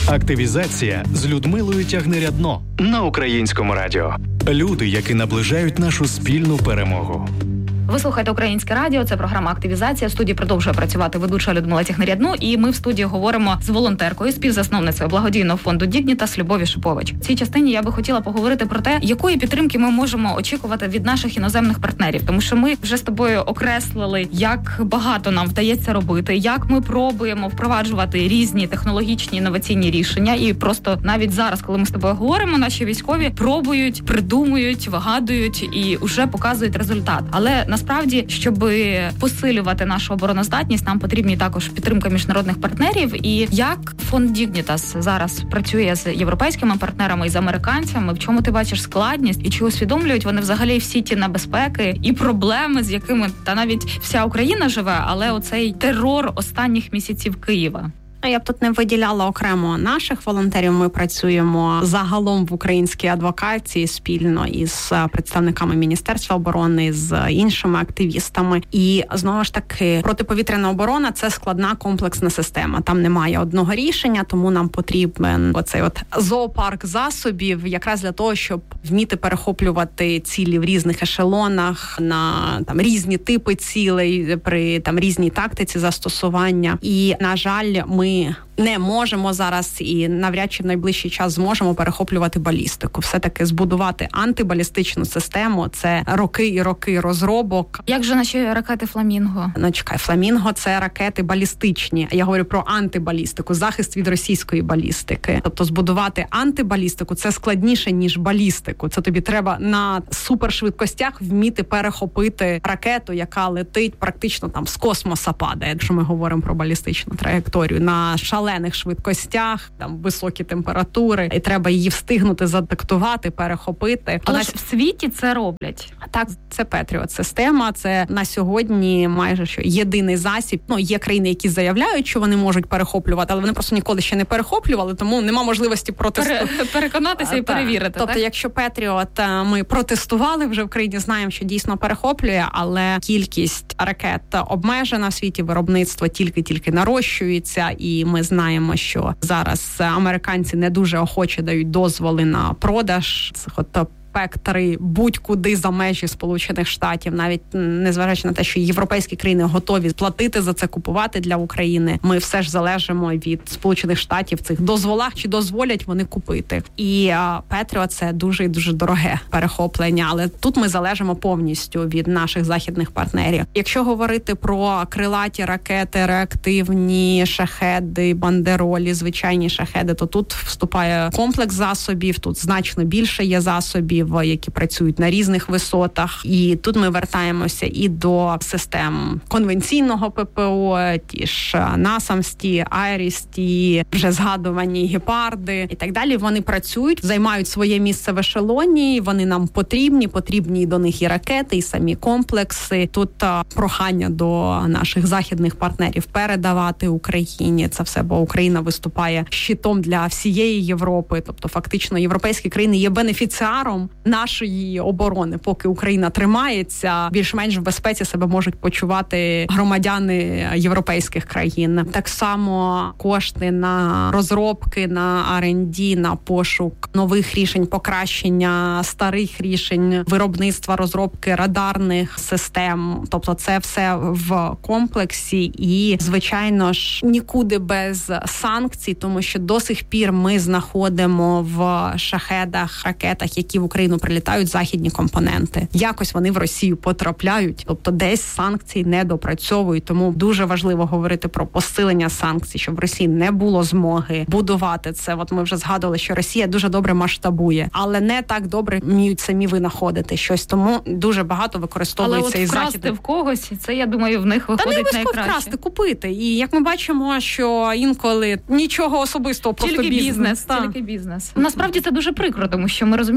Активізація з Людмилою Тягнирядно на Українському радіо. Люди, які наближають нашу спільну перемогу. Ви слухаєте Українське радіо, це програма «Активізація». В студії продовжує працювати ведуча Людмила Тягнирядно, і ми в студії говоримо з волонтеркою, співзасновницею благодійного фонду «Дігнітас» Любов'ю Шипович. В цій частині я би хотіла поговорити про те, якої підтримки ми можемо очікувати від наших іноземних партнерів. Тому що ми вже з тобою окреслили, як багато нам вдається робити, як ми пробуємо впроваджувати різні технологічні інноваційні рішення. І просто навіть зараз, коли ми з тобою говоримо, наші військові пробують, придумують, вигадують і вже показують результат. Але насправді, щоб посилювати нашу обороноздатність, нам потрібні також підтримка міжнародних партнерів. І як фонд «Дігнітас» зараз працює з європейськими партнерами і з американцями, в чому ти бачиш складність і чи усвідомлюють вони взагалі всі ті небезпеки і проблеми, з якими та навіть вся Україна живе, але оцей терор останніх місяців Києва? Я б тут не виділяла окремо наших волонтерів. Ми працюємо загалом в українській адвокації спільно із представниками Міністерства оборони, з іншими активістами. І знову ж таки, протиповітряна оборона – це складна комплексна система. Там немає одного рішення, тому нам потрібен оцей зоопарк засобів якраз для того, щоб вміти перехоплювати цілі в різних ешелонах, на різні типи цілей, при різній тактиці застосування. І, на жаль, ми не можемо зараз і навряд чи в найближчий час зможемо перехоплювати балістику. Все-таки збудувати антибалістичну систему – це роки і роки розробок. Як же наші ракети «Фламінго»? «Фламінго» – це ракети балістичні. Я говорю про антибалістику, захист від російської балістики. Тобто збудувати антибалістику – це складніше, ніж балістику. Це тобі треба на супершвидкостях вміти перехопити ракету, яка летить практично з космоса падає, якщо ми говоримо про балістичну траєкторію, на шалених швидкостях, високі температури, і треба її встигнути задетектувати, перехопити. Але ж в світі це роблять. Так, це Петріот-система, це на сьогодні майже що єдиний засіб. Є країни, які заявляють, що вони можуть перехоплювати, але вони просто ніколи ще не перехоплювали, тому нема можливості переконатися і перевірити. Тобто, так? Якщо Петріот ми протестували вже в країні, знаємо, що дійсно перехоплює, але кількість ракет обмежена в світі, виробництво тільки нарощується, і ми знаємо, що зараз американці не дуже охоче дають дозволи на продаж цих спектри будь-куди за межі Сполучених Штатів, навіть незважаючи на те, що європейські країни готові платити за це, купувати для України. Ми все ж залежимо від Сполучених Штатів в цих дозволах, чи дозволять вони купити. І Петріот – це дуже і дуже дороге перехоплення, але тут ми залежимо повністю від наших західних партнерів. Якщо говорити про крилаті ракети, реактивні шахеди, бандеролі, звичайні шахеди, то тут вступає комплекс засобів, тут значно більше є засобів, які працюють на різних висотах. І тут ми вертаємося і до систем конвенційного ППО, ті ж насамсті, айрісті, вже згадувані гепарди і так далі. Вони працюють, займають своє місце в ешелоні, вони нам потрібні до них і ракети, і самі комплекси. Тут прохання до наших західних партнерів передавати Україні це все, бо Україна виступає щитом для всієї Європи. Тобто фактично європейські країни є бенефіціаром нашої оборони. Поки Україна тримається, більш-менш в безпеці себе можуть почувати громадяни європейських країн. Так само кошти на розробки, на R&D, на пошук нових рішень, покращення старих рішень, виробництва, розробки радарних систем. Тобто це все в комплексі і, звичайно ж, нікуди без санкцій, тому що до сих пір ми знаходимо в шахедах, ракетах, які в Україну прилітають, західні компоненти. Якось вони в Росію потрапляють, тобто десь санкції не допрацьовують, тому дуже важливо говорити про посилення санкцій, щоб в Росії не було змоги будувати це. Ми вже згадували, що Росія дуже добре масштабує, але не так добре вміють самі винаходити щось, тому дуже багато використовується із західних. Але вкрасти в когось, це, я думаю, в них виходить найкраще. Та не вкрасти, купити. І як ми бачимо, що інколи нічого особистого, просто тільки бізнес. Насправді це дуже прикро, тому що ми розуміємо, що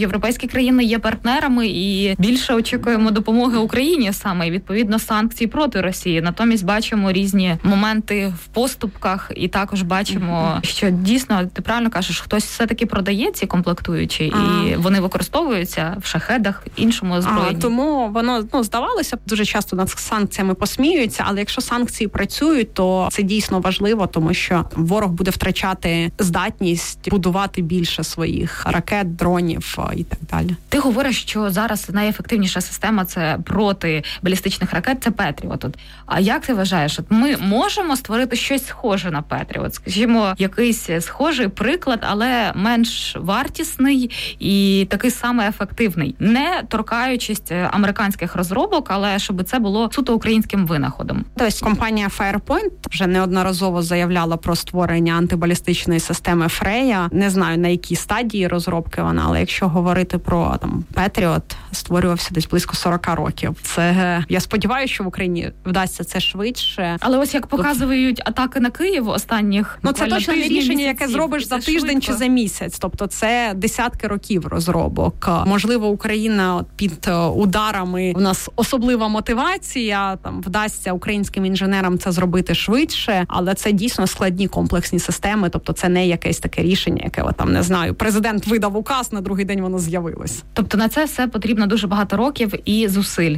європейські країни є партнерами і більше очікуємо допомоги Україні саме, і відповідно санкцій проти Росії. Натомість бачимо різні моменти в поступках і також бачимо, що дійсно, ти правильно кажеш, хтось все-таки продає ці комплектуючі і вони використовуються в шахедах, іншому озброєнні. Тому воно, здавалося б, дуже часто над санкціями посміюються, але якщо санкції працюють, то це дійсно важливо, тому що ворог буде втрачати здатність будувати більше своїх ракет, дронів і так далі. Ти говориш, що зараз найефективніша система це проти балістичних ракет, це Петріот. А як ти вважаєш, ми можемо створити щось схоже на Петріот? Скажімо, якийсь схожий приклад, але менш вартісний і такий саме ефективний, не торкаючись американських розробок, але щоб це було суто українським винаходом. Тобто компанія Firepoint вже неодноразово заявляла про створення антибалістичної системи Фрея. Не знаю, на якій стадії розробки вона, але якщо говорити про Петріот, створювався десь близько 40 років. Це, я сподіваюся, що в Україні вдасться це швидше. Але ось як показують атаки на Київ останніх це точно не рішення, яке зробиш за тиждень швидко. Чи за місяць. Тобто це десятки років розробок. Можливо, Україна під ударами, у нас особлива мотивація, вдасться українським інженерам це зробити швидше, але це дійсно складні комплексні системи, тобто це не якесь таке рішення, яке, не знаю, президент видав указ, на другий день воно з'явилось. Тобто на це все потрібно дуже багато років і зусиль.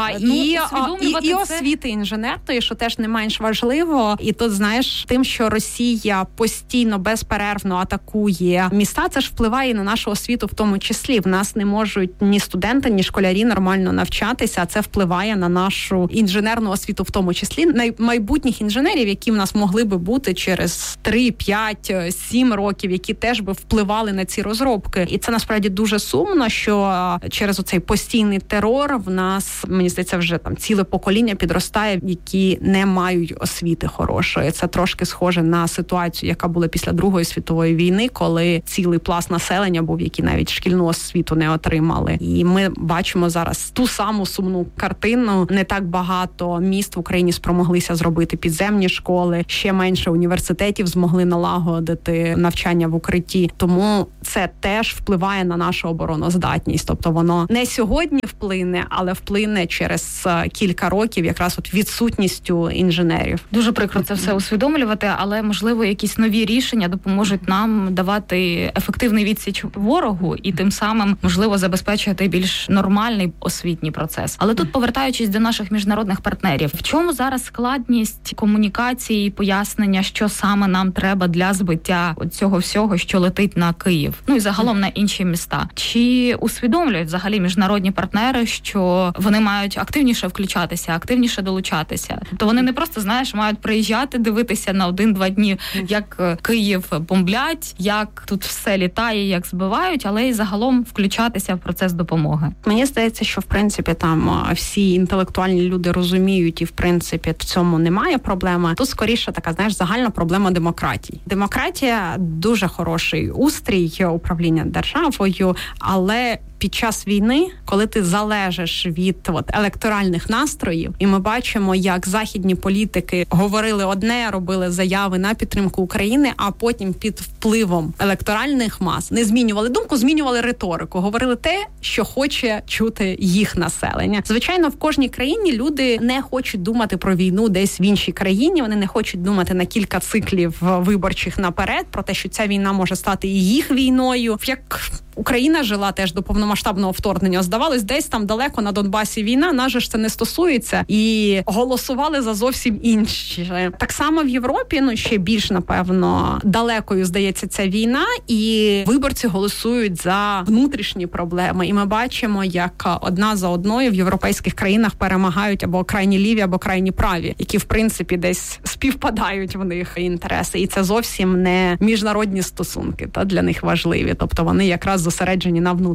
І освіти інженерної, що теж не менш важливо. І тут, знаєш, тим, що Росія постійно, безперервно атакує міста, це ж впливає на нашу освіту в тому числі. В нас не можуть ні студенти, ні школярі нормально навчатися, а це впливає на нашу інженерну освіту в тому числі. Майбутніх інженерів, які в нас могли би бути через 3, 5, 7 років, які теж би впливали на ці розробки. І це насправді дуже сумно, що через оцей постійний терор в нас, мені здається, вже ціле покоління підростає, які не мають освіти хорошої. Це трошки схоже на ситуацію, яка була після Другої світової війни, коли цілий пласт населення був, які навіть шкільну освіту не отримали. І ми бачимо зараз ту саму сумну картину. Не так багато міст в Україні спромоглися зробити підземні школи, ще менше університетів змогли налагодити навчання в укритті. Тому це теж впливає на нашу обороноздатність. Тобто воно не сьогодні вплине, але вплине через кілька років якраз відсутністю інженерів. Дуже прикро це все усвідомлювати, але, можливо, якісь нові рішення допоможуть нам давати ефективний відсіч ворогу і тим самим, можливо, забезпечувати більш нормальний освітній процес. Але тут, повертаючись до наших міжнародних партнерів, в чому зараз складність комунікації і пояснення, що саме нам треба для збиття цього всього, що летить на Київ? І загалом на інші міста. Чи усвідомлюють взагалі міжнародні партнери, що вони мають активніше включатися, активніше долучатися? То вони не просто, мають приїжджати, дивитися на 1-2 дні, як Київ бомблять, як тут все літає, як збивають, але й загалом включатися в процес допомоги. Мені здається, що в принципі там всі інтелектуальні люди розуміють, і в принципі в цьому немає проблеми. Тут скоріше така, загальна проблема демократії. Демократія дуже хороший устрій управління державою, але під час війни, коли ти залежиш від електоральних настроїв, і ми бачимо, як західні політики говорили одне, робили заяви на підтримку України, а потім під впливом електоральних мас не змінювали думку, змінювали риторику, говорили те, що хоче чути їх населення. Звичайно, в кожній країні люди не хочуть думати про війну десь в іншій країні, вони не хочуть думати на кілька циклів виборчих наперед, про те, що ця війна може стати і їх війною. Як Україна жила теж до повномасштабного вторгнення. Здавалось, десь там далеко на Донбасі війна, нас же ж це не стосується. І голосували за зовсім інші. Так само в Європі, ще більш, напевно, далекою здається ця війна, і виборці голосують за внутрішні проблеми. І ми бачимо, як одна за одною в європейських країнах перемагають або крайні ліві, або крайні праві, які, в принципі, десь співпадають в них інтереси. І це зовсім не міжнародні стосунки, для них важливі. Тобто вони якраз зосереджені на внутрішніх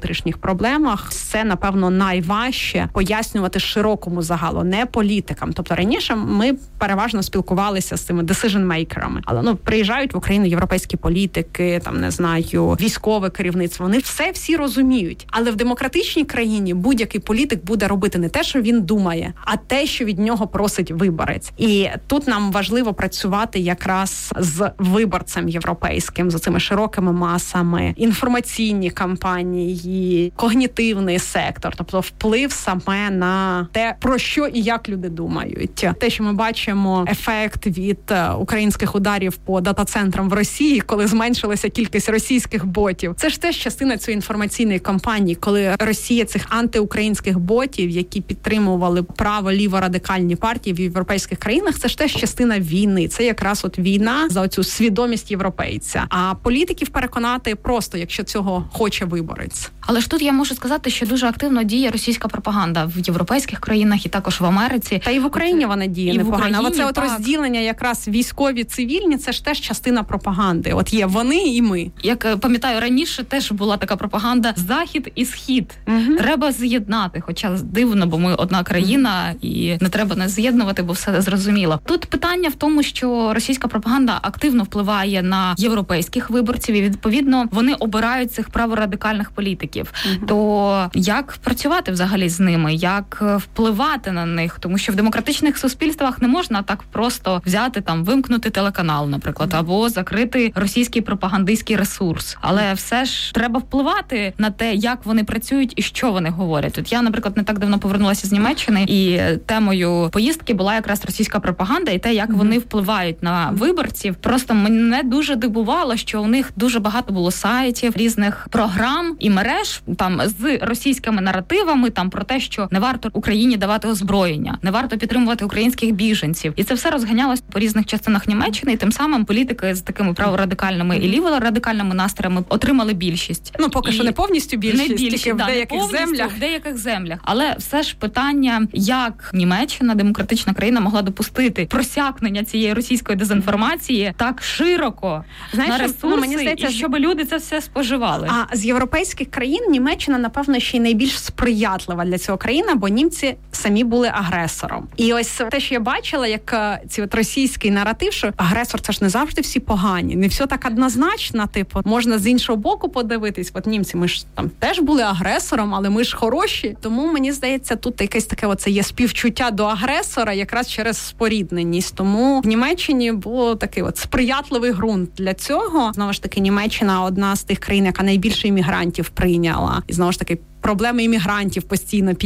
проблемах це, напевно, найважче пояснювати широкому загалу, не політикам. Тобто раніше ми переважно спілкувалися з цими decision-мейкерами. Але приїжджають в Україну європейські політики, там, не знаю, військове керівництво. Вони всі розуміють. Але в демократичній країні будь-який політик буде робити не те, що він думає, а те, що від нього просить виборець. І тут нам важливо працювати якраз з виборцем європейським, з цими широкими масами, інформаційні кампанії, когнітивний сектор, тобто вплив саме на те, про що і як люди думають. Те, що ми бачимо, ефект від українських ударів по дата-центрам в Росії, коли зменшилася кількість російських ботів. Це ж теж частина цієї інформаційної кампанії, коли Росія цих антиукраїнських ботів, які підтримували право-ліво-радикальні партії в європейських країнах, це ж теж частина війни. Це якраз от війна за оцю свідомість європейця. А політиків переконати просто, якщо цього хоче виборець. Але ж тут я можу сказати, що дуже активно діє російська пропаганда в європейських країнах і також в Америці. Та і в Україні вона діє непогано. А оце от так. розділення якраз військові-цивільні, це ж теж частина пропаганди. От є вони і ми. Як пам'ятаю, раніше теж була така пропаганда «Захід і Схід». Угу. Треба з'єднати, хоча дивно, бо ми одна країна і не треба нас з'єднувати, бо все зрозуміло. Тут питання в тому, що російська пропаганда активно впливає на європейських виборців і, відповідно, вони обирають цих праворадикальних політиків. Угу. То як працювати взагалі з ними? Як впливати на них? Тому що в демократичних суспільствах не можна так просто взяти, там, вимкнути телеканал, наприклад, або закрити російський пропагандистський ресурс. Але все ж треба впливати на те, як вони працюють і що вони говорять. От я, наприклад, не так давно повернулася з Німеччини, і темою поїздки була якраз російська пропаганда і те, як вони впливають на виборців. Просто мене дуже дивувало, що у них дуже багато було сайтів, різних програм і мереж там з російськими наративами, там про те, що не варто Україні давати озброєння, не варто підтримувати українських біженців. І це все розганялось по різних частинах Німеччини, і тим самим політики з такими праворадикальними і ліворадикальними настроями отримали більшість. Ну, поки що не повністю більшість, не більшість, тільки в деяких землях. В деяких землях. Але все ж питання, як Німеччина, демократична країна, могла допустити просякнення цієї російської дезінформації так широко на ресурси, мені здається, щоб люди це все споживали. А з європейських країн Німеччина, напевно, ще й найбільш сприятлива для цього країна, бо німці самі були агресором. І ось те, що я бачила, як ці от російський наратив, що агресор – це ж не завжди всі погані, не все так однозначно, типу, можна з іншого боку подивитись. От німці, ми ж там теж були агресором, але ми ж хороші. Тому, мені здається, тут якесь таке оце є співчуття до агресора якраз через спорідненість. Тому в Німеччині було такий от сприятливий ґрунт для цього. Знову ж таки, Німеччина одна з тих країн, яка найбільше іммігрантів прийняла. І знову ж таки, проблеми іммігрантів постійно